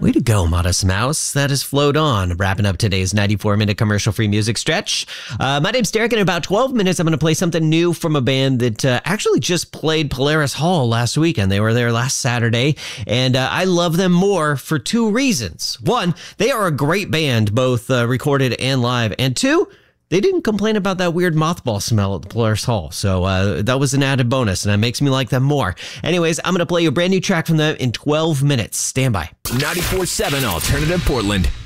Way to go, Modest Mouse. That has flowed on. Wrapping up today's 94-minute commercial-free music stretch. My name's Derek. In about 12 minutes, I'm going to play something new from a band that actually just played Polaris Hall last weekend. They were there last Saturday, and I love them more for two reasons. One, they are a great band, both recorded and live. And two, they didn't complain about that weird mothball smell at the Polaris Hall, so that was an added bonus, and that makes me like them more. Anyways, I'm going to play you a brand new track from them in 12 minutes. Stand by. 94.7 Alternative Portland.